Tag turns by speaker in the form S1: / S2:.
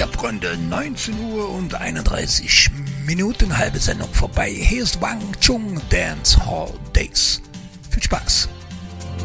S1: Ja, Freunde, 19 Uhr und 31 Minuten, halbe Sendung vorbei. Hier ist Wang Chung Dance Hall Days. Viel Spaß.